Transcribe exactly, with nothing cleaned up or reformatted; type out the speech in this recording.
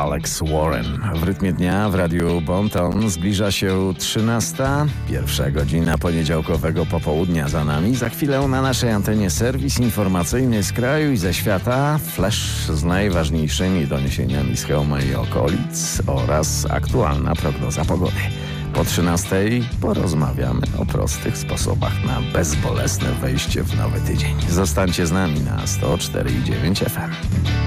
Alex Warren. W rytmie dnia w Radiu Bonton zbliża się trzynasta, pierwsza godzina poniedziałkowego popołudnia za nami. Za chwilę na naszej antenie serwis informacyjny z kraju i ze świata, flash z najważniejszymi doniesieniami z Chełma i okolic oraz aktualna prognoza pogody. Po trzynastej porozmawiamy o prostych sposobach na bezbolesne wejście w nowy tydzień. Zostańcie z nami na sto cztery i dziewięć F M.